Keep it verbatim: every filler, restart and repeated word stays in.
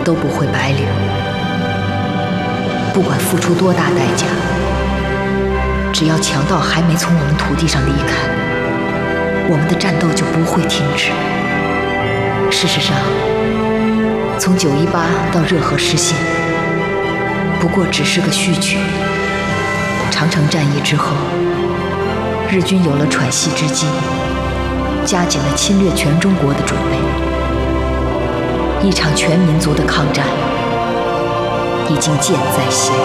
都不会白流。不管付出多大代价，只要强盗还没从我们土地上离开，我们的战斗就不会停止。事实上，从九一八到热河失陷，不过只是个序曲。长城战役之后，日军有了喘息之机，加紧了侵略全中国的准备。一场全民族的抗战已经箭在弦上。